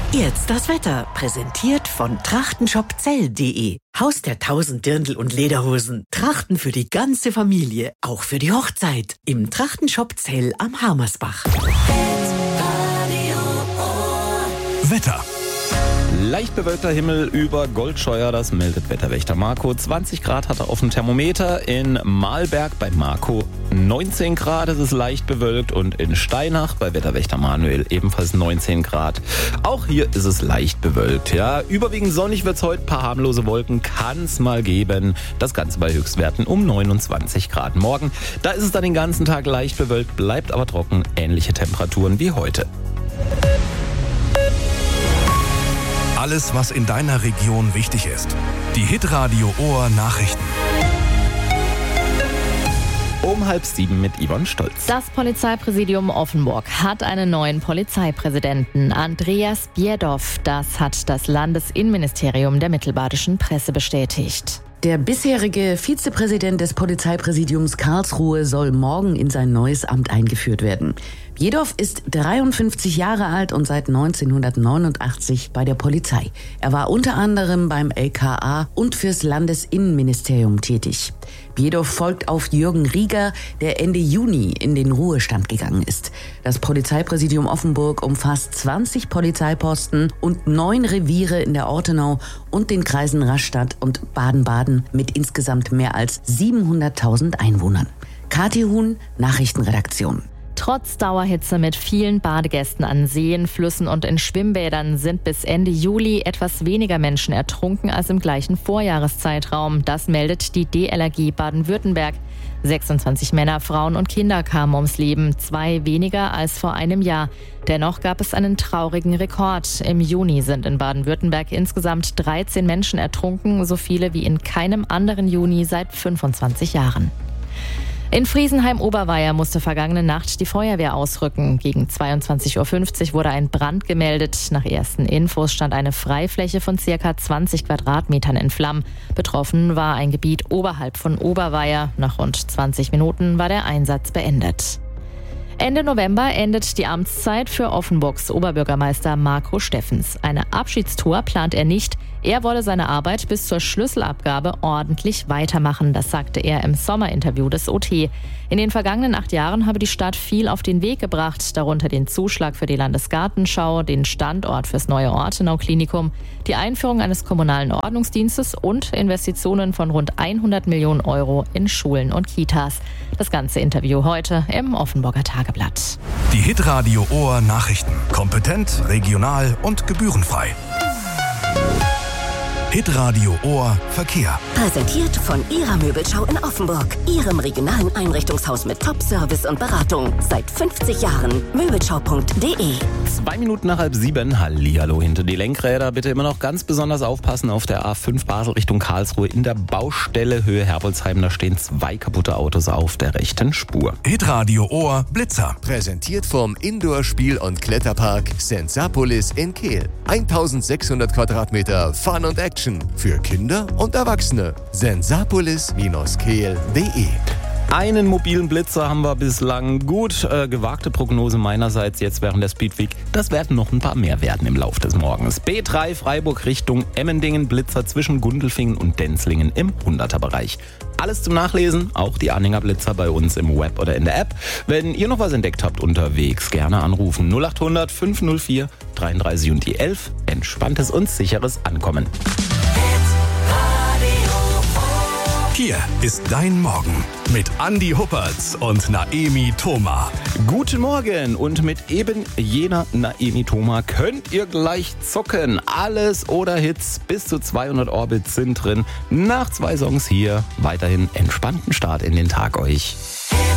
Jetzt das Wetter, präsentiert von trachtenshopzell.de. Haus der 1000 Dirndl und Lederhosen. Trachten für die ganze Familie, auch für die Hochzeit. Im Trachtenshop Zell am Harmersbach. Wetter. Leicht bewölkter Himmel über Goldscheuer, das meldet Wetterwächter Marco. 20 Grad hat er auf dem Thermometer. In Mahlberg bei Marco 19 Grad, es ist leicht bewölkt. Und in Steinach bei Wetterwächter Manuel ebenfalls 19 Grad. Auch hier ist es leicht bewölkt. Ja, überwiegend sonnig wird es heute, paar harmlose Wolken kann es mal geben. Das Ganze bei Höchstwerten um 29 Grad. Morgen, da ist es dann den ganzen Tag leicht bewölkt, bleibt aber trocken, ähnliche Temperaturen wie heute. Alles, was in deiner Region wichtig ist. Die Hitradio Ohr Nachrichten. Um 6:30 mit Yvonne Stolz. Das Polizeipräsidium Offenburg hat einen neuen Polizeipräsidenten, Andreas Bjedow. Das hat das Landesinnenministerium der mittelbadischen Presse bestätigt. Der bisherige Vizepräsident des Polizeipräsidiums Karlsruhe soll morgen in sein neues Amt eingeführt werden. Bjedow ist 53 Jahre alt und seit 1989 bei der Polizei. Er war unter anderem beim LKA und fürs Landesinnenministerium tätig. Bjedow folgt auf Jürgen Rieger, der Ende Juni in den Ruhestand gegangen ist. Das Polizeipräsidium Offenburg umfasst 20 Polizeiposten und 9 Reviere in der Ortenau und den Kreisen Rastatt und Baden-Baden mit insgesamt mehr als 700.000 Einwohnern. Kathi Huhn, Nachrichtenredaktion. Trotz Dauerhitze mit vielen Badegästen an Seen, Flüssen und in Schwimmbädern sind bis Ende Juli etwas weniger Menschen ertrunken als im gleichen Vorjahreszeitraum. Das meldet die DLRG Baden-Württemberg. 26 Männer, Frauen und Kinder kamen ums Leben, 2 weniger als vor einem Jahr. Dennoch gab es einen traurigen Rekord. Im Juni sind in Baden-Württemberg insgesamt 13 Menschen ertrunken, so viele wie in keinem anderen Juni seit 25 Jahren. In Friesenheim-Oberweier musste vergangene Nacht die Feuerwehr ausrücken. Gegen 22.50 Uhr wurde ein Brand gemeldet. Nach ersten Infos stand eine Freifläche von ca. 20 Quadratmetern in Flammen. Betroffen war ein Gebiet oberhalb von Oberweier. Nach rund 20 Minuten war der Einsatz beendet. Ende November endet die Amtszeit für Offenburgs Oberbürgermeister Marco Steffens. Eine Abschiedstour plant er nicht. Er wolle seine Arbeit bis zur Schlüsselabgabe ordentlich weitermachen, das sagte er im Sommerinterview des OT. In den vergangenen 8 Jahren habe die Stadt viel auf den Weg gebracht, darunter den Zuschlag für die Landesgartenschau, den Standort fürs neue Ortenau-Klinikum, die Einführung eines kommunalen Ordnungsdienstes und Investitionen von rund 100 Millionen Euro in Schulen und Kitas. Das ganze Interview heute im Offenburger Tageblatt. Die Hitradio Ohr Nachrichten. Kompetent, regional und gebührenfrei. Hitradio Ohr Verkehr. Präsentiert von Ihrer Möbelschau in Offenburg. Ihrem regionalen Einrichtungshaus mit Top-Service und Beratung. Seit 50 Jahren. Möbelschau.de. 2 Minuten nach 6:30. Hallihallo hinter die Lenkräder. Bitte immer noch ganz besonders aufpassen auf der A5 Basel Richtung Karlsruhe. In der Baustelle Höhe Herbolzheim, da stehen 2 kaputte Autos auf der rechten Spur. Hitradio Ohr Blitzer. Präsentiert vom Indoor-Spiel- und Kletterpark Sensapolis in Kehl. 1600 Quadratmeter Fun und Action für Kinder und Erwachsene. Sensapolis-kehl.de. Einen mobilen Blitzer haben wir bislang. Gut, gewagte Prognose meinerseits jetzt während der Speedweek. Das werden noch ein paar mehr werden im Laufe des Morgens. B3 Freiburg Richtung Emmendingen, Blitzer zwischen Gundelfingen und Denzlingen im 100er-Bereich. Alles zum Nachlesen, auch die Anhängerblitzer bei uns im Web oder in der App. Wenn ihr noch was entdeckt habt unterwegs, gerne anrufen. 0800 504 33 und die 11. Entspanntes und sicheres Ankommen. Hier ist dein Morgen mit Andi Huppertz und Naemi Thoma. Guten Morgen und mit eben jener Naemi Thoma könnt ihr gleich zocken. Alles oder Hits bis zu 200 Orbits sind drin. Nach 2 Songs hier weiterhin entspannten Start in den Tag euch.